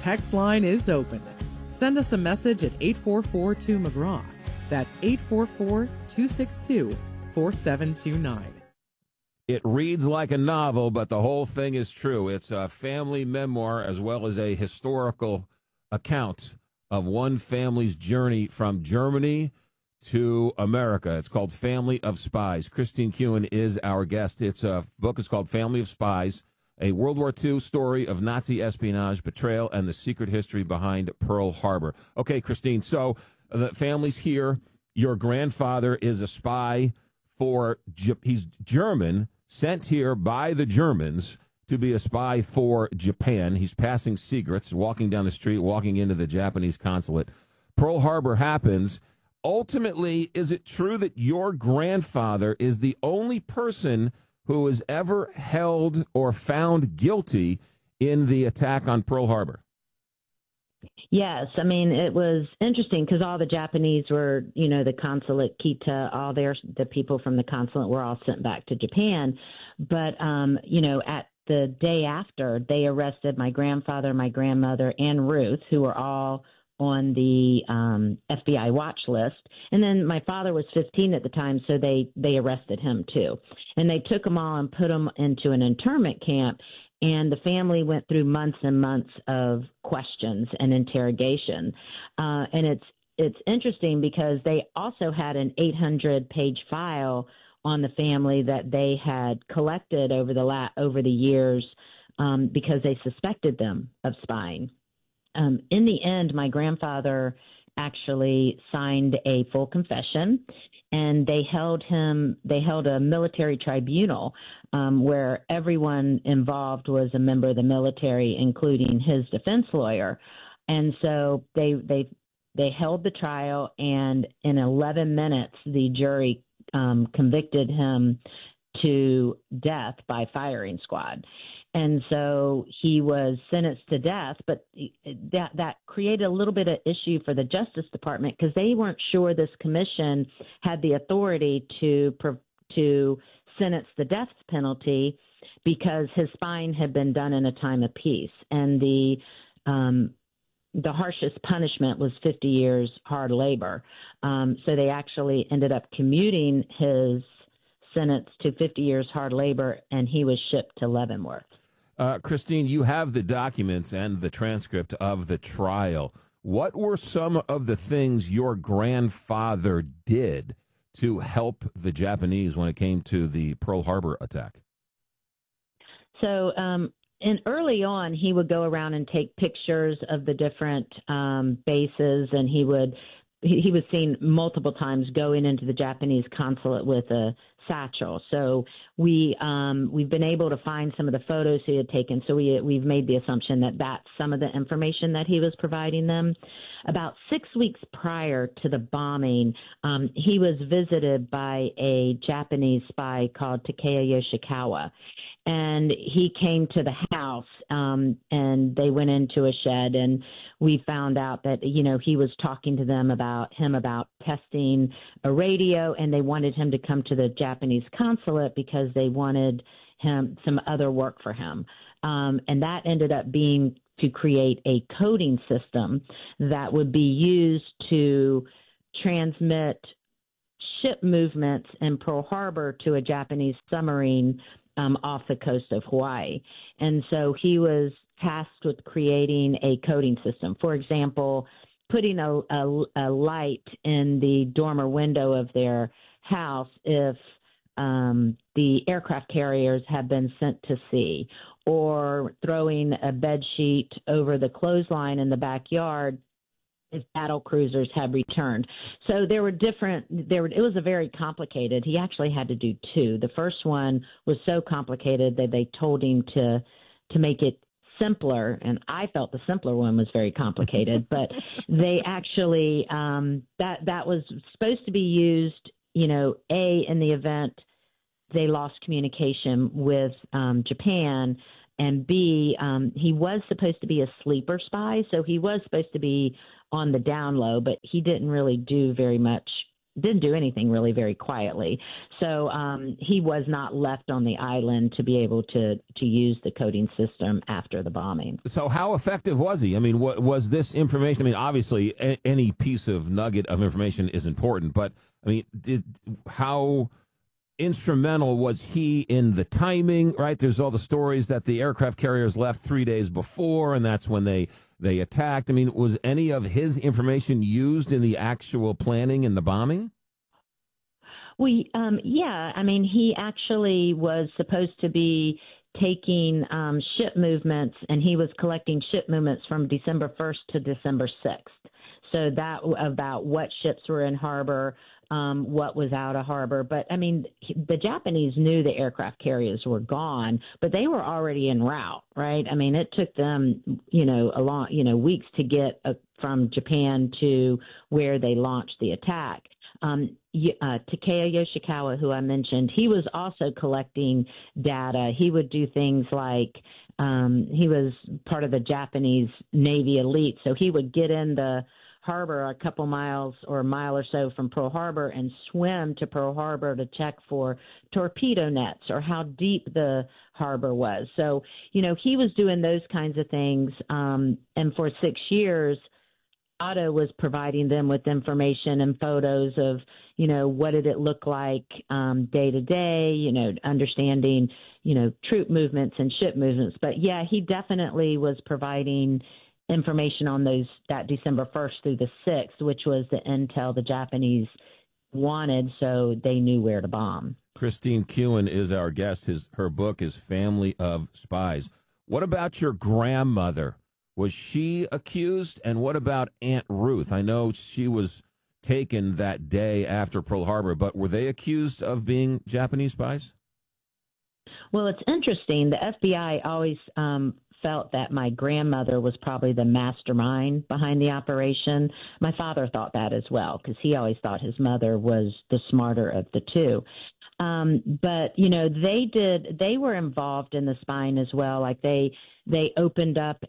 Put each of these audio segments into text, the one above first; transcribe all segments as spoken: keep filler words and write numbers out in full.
text line is open. Send us a message at eight four four two McGraw. That's eight four four, two six two, four seven two nine. It reads like a novel, but the whole thing is true. It's a family memoir as well as a historical account of one family's journey from Germany to America. It's called Family of Spies. Christine Kuhn is our guest. It's a book is called Family of Spies, a World War Two story of Nazi espionage, betrayal, and the secret history behind Pearl Harbor. Okay, Christine, so the family's here. Your grandfather is a spy for, he's German, sent here by the Germans to be a spy for Japan. He's passing secrets, walking down the street, walking into the Japanese consulate. Pearl Harbor happens. Ultimately, is it true that your grandfather is the only person who was ever held or found guilty in the attack on Pearl Harbor? Yes. I mean, it was interesting because all the Japanese were, you know, the consulate, Kita, all their, the people from the consulate were all sent back to Japan. But, um, you know, at the day after, they arrested my grandfather, my grandmother, and Ruth, who were all on the um, F B I watch list. And then my father was fifteen at the time, so they, they arrested him too. And they took them all and put them into an internment camp. And the family went through months and months of questions and interrogation. Uh, and it's it's interesting because they also had an eight hundred page file on the family that they had collected over the la- over the years um, because they suspected them of spying. Um, in the end, my grandfather actually signed a full confession, and they held him, they held a military tribunal um, where everyone involved was a member of the military, including his defense lawyer. And so they, they, they held the trial, and in eleven minutes, the jury um, convicted him to death by firing squad. And so he was sentenced to death, but that that created a little bit of issue for the Justice Department because they weren't sure this commission had the authority to to sentence the death penalty because his spying had been done in a time of peace, and the um, the harshest punishment was fifty years hard labor. Um, so they actually ended up commuting his sentence to fifty years hard labor, and he was shipped to Leavenworth. Uh, Christine, you have the documents and the transcript of the trial. What were some of the things your grandfather did to help the Japanese when it came to the Pearl Harbor attack? So, um, and early on, he would go around and take pictures of the different um, bases, and he would he, he was seen multiple times going into the Japanese consulate with a satchel. So we um, we've been able to find some of the photos he had taken. So we we've made the assumption that that's some of the information that he was providing them. About six weeks prior to the bombing, um, he was visited by a Japanese spy called Takeo Yoshikawa. And he came to the house, um, and they went into a shed, and we found out that, you know, he was talking to them about him about testing a radio, and they wanted him to come to the Japanese consulate because they wanted him some other work for him. Um, and that ended up being to create a coding system that would be used to transmit ship movements in Pearl Harbor to a Japanese submarine Um, off the coast of Hawaii. And so he was tasked with creating a coding system. For example, putting a, a, a light in the dormer window of their house if um, the aircraft carriers have been sent to sea, or throwing a bed sheet over the clothesline in the backyard if battle cruisers had returned. So there were different, there were, it was a very complicated, he actually had to do two. The first one was so complicated that they told him to, to make it simpler. And I felt the simpler one was very complicated, but they actually, um, that, that was supposed to be used, you know, A, in the event they lost communication with um, Japan, and B, um, he was supposed to be a sleeper spy, so he was supposed to be on the down low, but he didn't really do very much didn't do anything really very quietly. So um, he was not left on the island to be able to to use the coding system after the bombing. So how effective was he? I mean, what was this information? I mean, obviously, a- any piece of nugget of information is important, but I mean, did how instrumental was he in the timing? Right? There's all the stories that the aircraft carriers left three days before, and that's when they they attacked. I mean, was any of his information used in the actual planning and the bombing? We, um, yeah, I mean, he actually was supposed to be taking um, ship movements, and he was collecting ship movements from December first to December sixth. So that about what ships were in harbor, um, what was out of harbor. But I mean, the Japanese knew the aircraft carriers were gone, but they were already en route, right? I mean, it took them, you know, a long, you know, weeks to get uh, from Japan to where they launched the attack. Um, uh, Takeo Yoshikawa, who I mentioned, he was also collecting data. He would do things like um, he was part of the Japanese Navy elite, so he would get in the harbor a couple miles or a mile or so from Pearl Harbor and swim to Pearl Harbor to check for torpedo nets or how deep the harbor was. So, you know, he was doing those kinds of things. Um, and for six years, Otto was providing them with information and photos of, you know, what did it look like um, day to day, you know, understanding, you know, troop movements and ship movements. But, yeah, he definitely was providing information on those that December first through the sixth, which was the intel the Japanese wanted, so they knew where to bomb. Christine Kewen is our guest. His her book is Family of Spies. What about your grandmother? Was she accused? And what about Aunt Ruth? I know she was taken that day after Pearl Harbor, but were they accused of being Japanese spies? Well, it's interesting. The F B I always um, felt that my grandmother was probably the mastermind behind the operation. My father thought that as well, because he always thought his mother was the smarter of the two. Um, but, you know, they did, they were involved in the spying as well. Like they, they opened up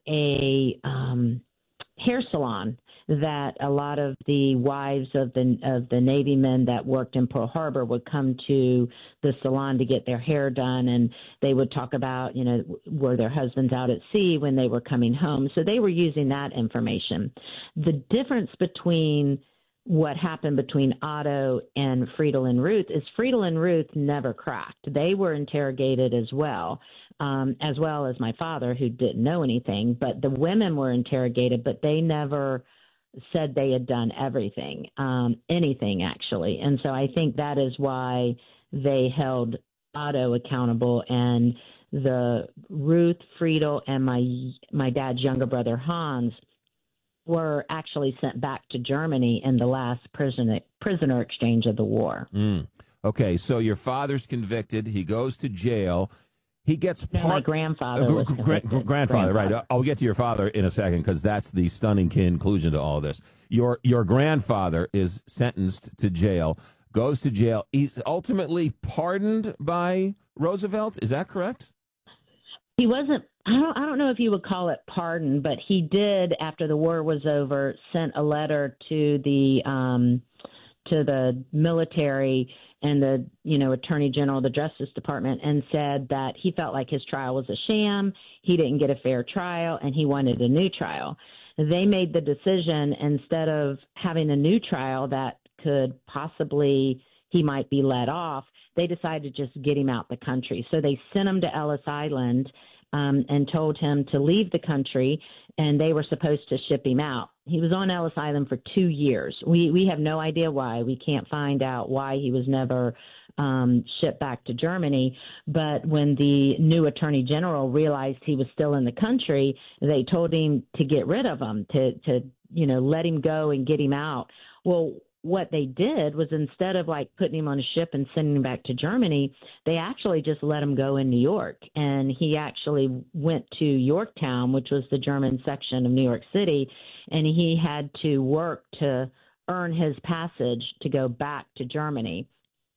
a um, hair salon that a lot of the wives of the of the Navy men that worked in Pearl Harbor would come to the salon to get their hair done, and they would talk about, you know, were their husbands out at sea when they were coming home. So they were using that information. The difference between what happened between Otto and Friedel and Ruth is Friedel and Ruth never cracked. They were interrogated as well, um, as well as my father, who didn't know anything. But the women were interrogated, but they never said they had done everything, um, anything actually. And so I think that is why they held Otto accountable, and the Ruth, Friedel, and my my dad's younger brother Hans were actually sent back to Germany in the last prisoner prisoner exchange of the war. Mm. Okay, so your father's convicted. He goes to jail. He gets no, part- my grandfather uh, was gr- gr- grandfather, grandfather. right? I'll get to your father in a second because that's the stunning conclusion to all this. Your your grandfather is sentenced to jail, goes to jail. He's ultimately pardoned by Roosevelt. Is that correct? He wasn't. I don't. I don't know if you would call it pardon, but he did, after the war was over, sent a letter to the um, to the military and the, you know, Attorney General, the Justice Department, and said that he felt like his trial was a sham, he didn't get a fair trial, and he wanted a new trial. They made the decision, instead of having a new trial that could possibly, he might be let off, they decided to just get him out the country. So they sent him to Ellis Island um, and told him to leave the country, and they were supposed to ship him out. He was on Ellis Island for two years. We we have no idea why. We can't find out why he was never um, shipped back to Germany. But when the new Attorney General realized he was still in the country, they told him to get rid of him, to, to you know, let him go and get him out. Well, what they did was, instead of like putting him on a ship and sending him back to Germany, they actually just let him go in New York. And he actually went to Yorktown, which was the German section of New York City, and he had to work to earn his passage to go back to Germany.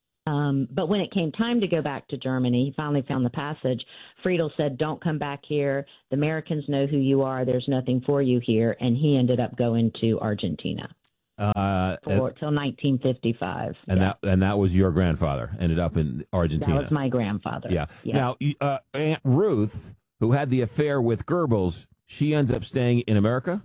Um, but when it came time to go back to Germany, he finally found the passage. Friedel said, "Don't come back here. The Americans know who you are. There's nothing for you here." And he ended up going to Argentina. Uh, for and, till nineteen fifty-five. and yeah. that and that was your grandfather. Ended up in Argentina. That was my grandfather. Yeah. yeah. Now, uh, Aunt Ruth, who had the affair with Goebbels, she ends up staying in America?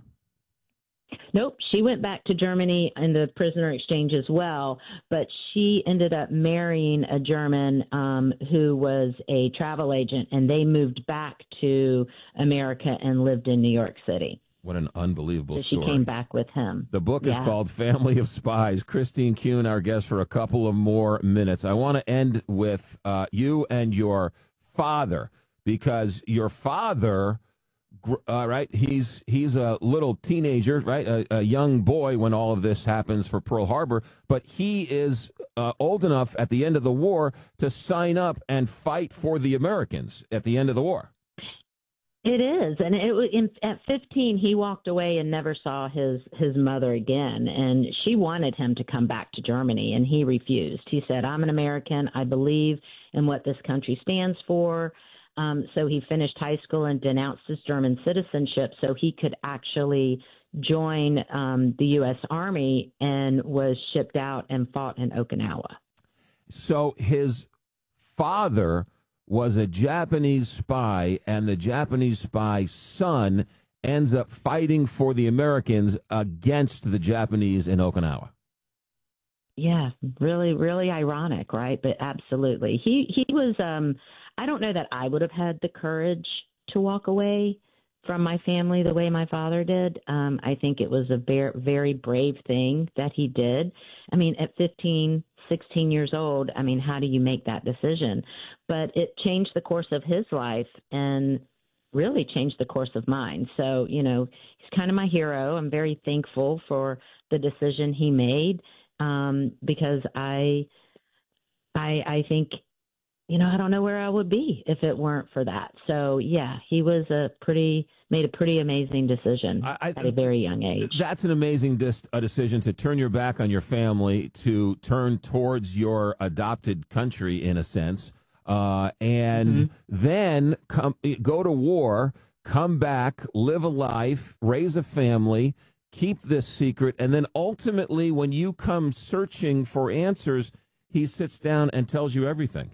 Nope, she went back to Germany in the prisoner exchange as well, but she ended up marrying a German um, who was a travel agent, and they moved back to America and lived in New York City. What an unbelievable so she story. came back with him. The book yeah. is called Family of Spies. Christine Kuhn, our guest for a couple of more minutes. I want to end with uh, you and your father, because your father... Uh, right, he's he's a little teenager, right, a, a young boy when all of this happens for Pearl Harbor, but he is uh, old enough at the end of the war to sign up and fight for the Americans at the end of the war. It is, and it was in, at fifteen he walked away and never saw his his mother again, and she wanted him to come back to Germany, and he refused. He said, "I'm an American. I believe in what this country stands for." Um, so he finished high school and denounced his German citizenship so he could actually join um, the U S Army, and was shipped out and fought in Okinawa. So his father was a Japanese spy, and the Japanese spy's son ends up fighting for the Americans against the Japanese in Okinawa. Yeah, really, really ironic, right? But absolutely. He, he was... Um, I don't know that I would have had the courage to walk away from my family the way my father did. Um, I think it was a very, very brave thing that he did. I mean, at fifteen, sixteen years old, I mean, how do you make that decision? But it changed the course of his life and really changed the course of mine. So, you know, he's kind of my hero. I'm very thankful for the decision he made um, because I, I, I think, you know, I don't know where I would be if it weren't for that. So, yeah, he was a pretty, made a pretty amazing decision I, I, at a very young age. That's an amazing dis- a decision to turn your back on your family, to turn towards your adopted country, in a sense, uh, and mm-hmm. then come, go to war, come back, live a life, raise a family, keep this secret, and then ultimately when you come searching for answers, he sits down and tells you everything.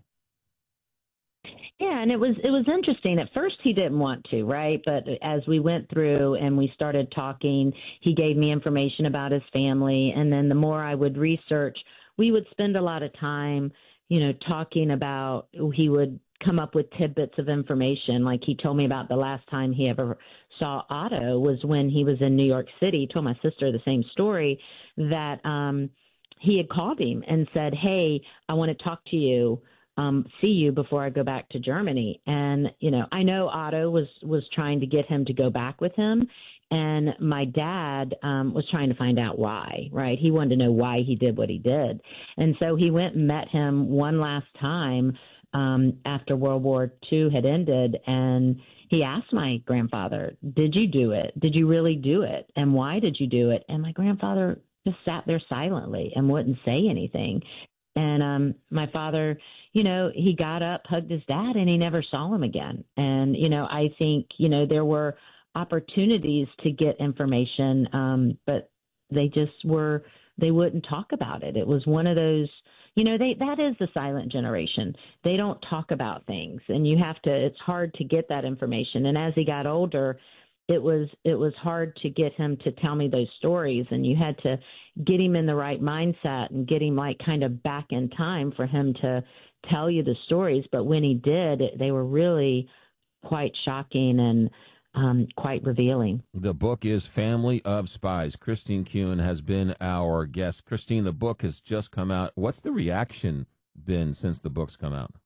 Yeah, and it was it was interesting. At first, he didn't want to, right? But as we went through and we started talking, he gave me information about his family. And then the more I would research, we would spend a lot of time, you know, talking about, he would come up with tidbits of information. Like he told me about the last time he ever saw Otto was when he was in New York City. He told my sister the same story, that um, he had called him and said, "Hey, I want to talk to you. Um, see you before I go back to Germany." And, you know, I know Otto was, was trying to get him to go back with him. And my dad um, was trying to find out why, right? He wanted to know why he did what he did. And so he went and met him one last time um, after World War Two had ended. And he asked my grandfather, "Did you do it? Did you really do it? And why did you do it?" And my grandfather just sat there silently and wouldn't say anything. And um, my father, you know, he got up, hugged his dad, and he never saw him again. And, you know, I think, you know, there were opportunities to get information, um, but they just were, they wouldn't talk about it. It was one of those, you know, they, that is the silent generation. They don't talk about things, and you have to, it's hard to get that information. And as he got older, it was, it was hard to get him to tell me those stories, and you had to get him in the right mindset and get him like kind of back in time for him to tell you the stories. But when he did, they were really quite shocking and um, quite revealing. The book is Family of Spies. Christine Kuhn has been our guest. Christine, the book has just come out. What's the reaction been since the book's come out?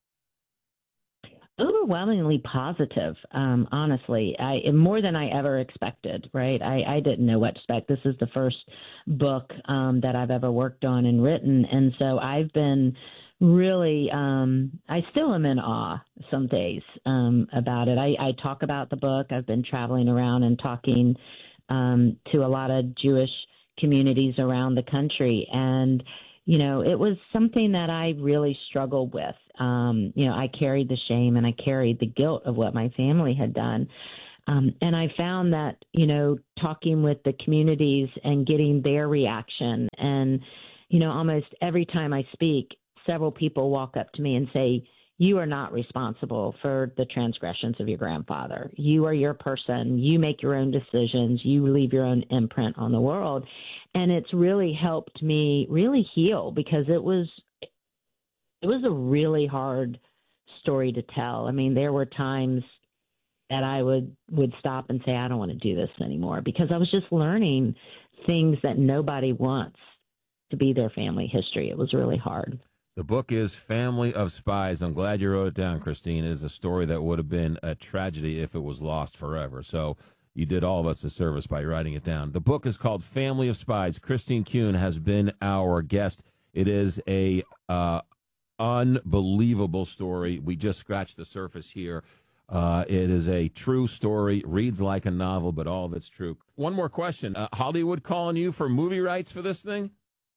Overwhelmingly positive, um, honestly, I, more than I ever expected, right? I, I didn't know what to expect. This is the first book um, that I've ever worked on and written. And so I've been really, um, I still am in awe some days um, about it. I, I talk about the book. I've been traveling around and talking um, to a lot of Jewish communities around the country. And you know, it was something that I really struggled with. Um, you know, I carried the shame and I carried the guilt of what my family had done. Um, and I found that, you know, talking with the communities and getting their reaction, and, you know, almost every time I speak, several people walk up to me and say, you are not responsible for the transgressions of your grandfather. You are your person. You make your own decisions. You leave your own imprint on the world. And it's really helped me really heal, because it was, it was a really hard story to tell. I mean, there were times that I would, would stop and say, I don't want to do this anymore, because I was just learning things that nobody wants to be their family history. It was really hard. The book is Family of Spies. I'm glad you wrote it down, Christine. It is a story that would have been a tragedy if it was lost forever. So you did all of us a service by writing it down. The book is called Family of Spies. Christine Kuhn has been our guest. It is a uh, unbelievable story. We just scratched the surface here. Uh, it is a true story, reads like a novel, but all of it's true. One more question. Uh, Hollywood calling you for movie rights for this thing?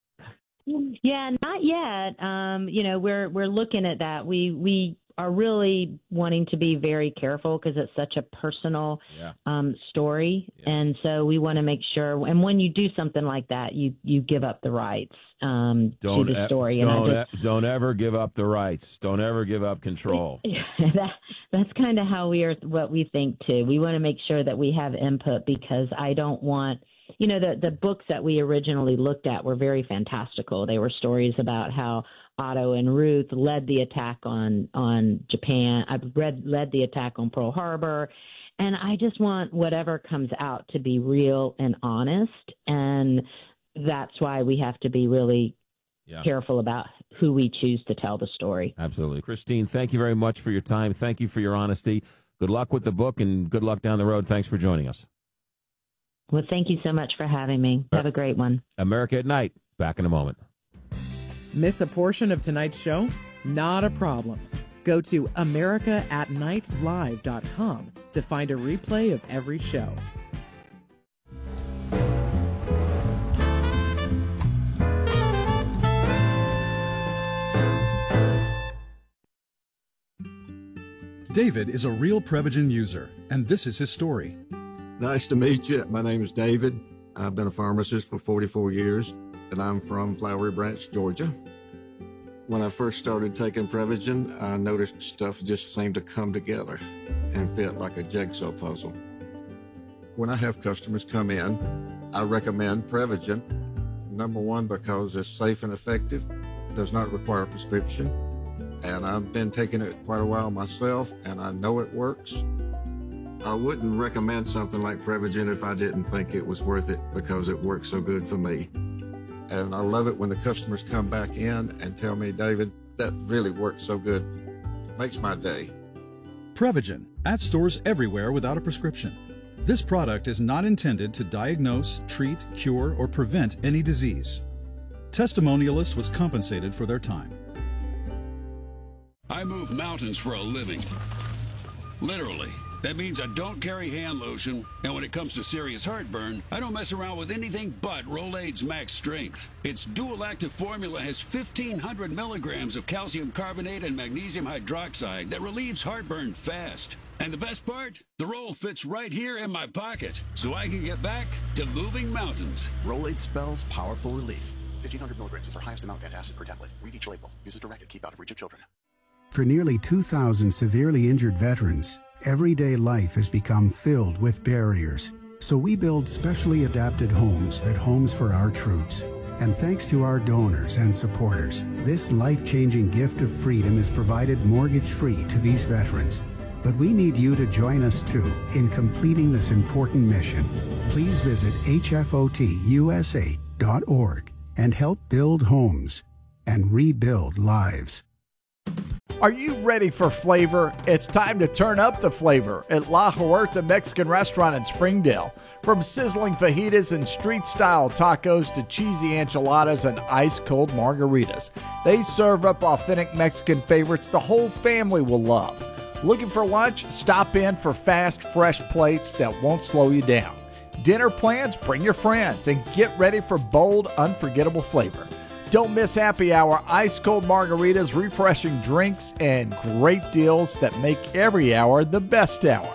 Yeah, not yet. Um, you know, we're we're looking at that. We we are really wanting to be very careful, because it's such a personal yeah. um, story, yeah. and so we want to make sure. And when you do something like that, you you give up the rights um, don't to the e- story. Don't and I just, e- don't ever give up the rights. Don't ever give up control. that, that's kind of how we are. What we think too. We want to make sure that we have input, because I don't want. You know, the, the books that we originally looked at were very fantastical. They were stories about how Otto and Ruth led the attack on, on Japan. I read led the attack on Pearl Harbor. And I just want whatever comes out to be real and honest. And that's why we have to be really yeah. careful about who we choose to tell the story. Absolutely. Christine, thank you very much for your time. Thank you for your honesty. Good luck with the book, and good luck down the road. Thanks for joining us. Well, thank you so much for having me. Have a great one. America at Night. Back in a moment. Miss a portion of tonight's show? Not a problem. Go to america at night live dot com to find a replay of every show. David is a real Prevagen user, and this is his story. Nice to meet you. My name is David. I've been a pharmacist for forty-four years, and I'm from Flowery Branch, Georgia. When I first started taking Prevagen, I noticed stuff just seemed to come together and fit like a jigsaw puzzle. When I have customers come in, I recommend Prevagen. Number one, because it's safe and effective, does not require a prescription, and I've been taking it quite a while myself, and I know it works. I wouldn't recommend something like Prevagen if I didn't think it was worth it, because it works so good for me. And I love it when the customers come back in and tell me, David, that really works so good. Makes my day. Prevagen, at stores everywhere without a prescription. This product is not intended to diagnose, treat, cure, or prevent any disease. Testimonialist was compensated for their time. I move mountains for a living. Literally. That means I don't carry hand lotion, and when it comes to serious heartburn, I don't mess around with anything but Rolaids Max Strength. Its dual-active formula has fifteen hundred milligrams of calcium carbonate and magnesium hydroxide that relieves heartburn fast. And the best part? The roll fits right here in my pocket, so I can get back to moving mountains. Rolaids spells powerful relief. fifteen hundred milligrams is our highest amount of antacid per tablet. Read each label. Use as directed. Keep out of reach of children. For nearly two thousand severely injured veterans, everyday life has become filled with barriers. So we build specially adapted homes at Homes for Our Troops. And thanks to our donors and supporters, this life-changing gift of freedom is provided mortgage-free to these veterans. But we need you to join us too in completing this important mission. Please visit H F O T U S A dot org and help build homes and rebuild lives. Are you ready for flavor? It's time to turn up the flavor at La Huerta Mexican Restaurant in Springdale. From sizzling fajitas and street-style tacos to cheesy enchiladas and ice-cold margaritas, they serve up authentic Mexican favorites the whole family will love. Looking for lunch? Stop in for fast, fresh plates that won't slow you down. Dinner plans? Bring your friends and get ready for bold, unforgettable flavor. Don't miss happy hour, ice-cold margaritas, refreshing drinks, and great deals that make every hour the best hour.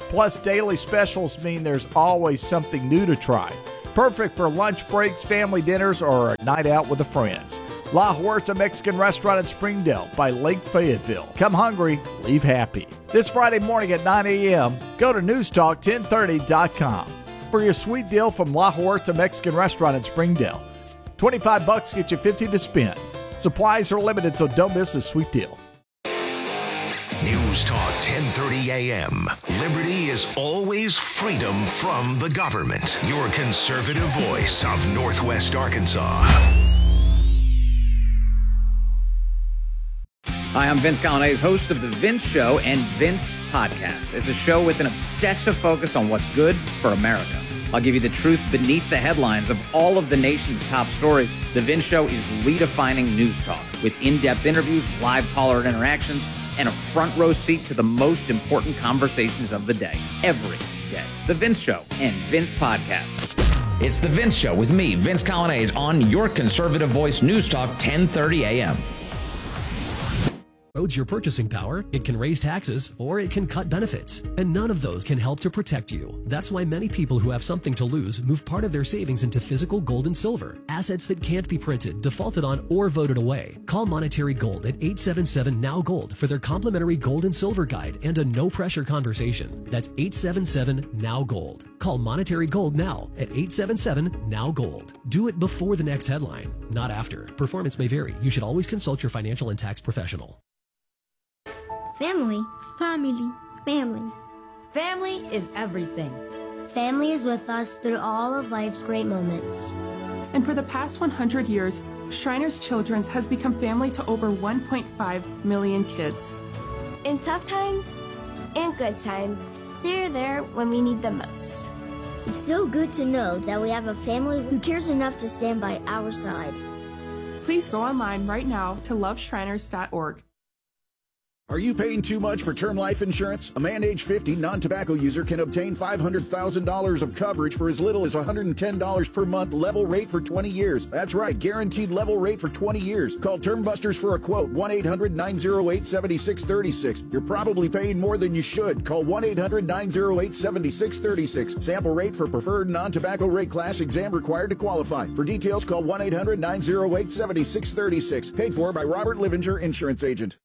Plus, daily specials mean there's always something new to try. Perfect for lunch breaks, family dinners, or a night out with the friends. La Huerta Mexican Restaurant in Springdale by Lake Fayetteville. Come hungry, leave happy. This Friday morning at nine a.m., go to news talk ten thirty dot com for your sweet deal from La Huerta Mexican Restaurant in Springdale. twenty-five bucks get you fifty to spend. Supplies are limited, so don't miss this sweet deal. News Talk ten thirty a.m. Liberty is always freedom from the government. Your conservative voice of Northwest Arkansas. Hi, I'm Vince Coglianese, host of The Vince Show and Vince Podcast. It's a show with an obsessive focus on what's good for America. I'll give you the truth beneath the headlines of all of the nation's top stories. The Vince Show is redefining news talk with in-depth interviews, live caller interactions, and a front row seat to the most important conversations of the day, every day. The Vince Show and Vince Podcast. It's The Vince Show with me, Vince Coglianese, on your conservative voice, News Talk ten thirty a.m. Erodes your purchasing power, it can raise taxes, or it can cut benefits. And none of those can help to protect you. That's why many people who have something to lose move part of their savings into physical gold and silver, assets that can't be printed, defaulted on, or voted away. Call Monetary Gold at eight seven seven N O W Gold for their complimentary gold and silver guide and a no-pressure conversation. That's eight seven seven N O W Gold. Call Monetary Gold now at eight seven seven N O W Gold. Do it before the next headline, not after. Performance may vary. You should always consult your financial and tax professional. Family. Family. Family. Family is everything. Family is with us through all of life's great moments. And for the past one hundred years, Shriners Children's has become family to over one point five million kids. In tough times and good times, they're there when we need them most. It's so good to know that we have a family who cares enough to stand by our side. Please go online right now to love shriners dot org. Are you paying too much for term life insurance? A man age fifty non-tobacco user can obtain five hundred thousand dollars of coverage for as little as one hundred ten dollars per month, level rate for twenty years. That's right, guaranteed level rate for twenty years. Call Term Busters for a quote, one eight hundred nine oh eight seven six three six. You're probably paying more than you should. Call one eight hundred nine oh eight seven six three six. Sample rate for preferred non-tobacco rate class, exam required to qualify. For details, call one eight hundred nine oh eight seven six three six. Paid for by Robert Livinger, Insurance Agent.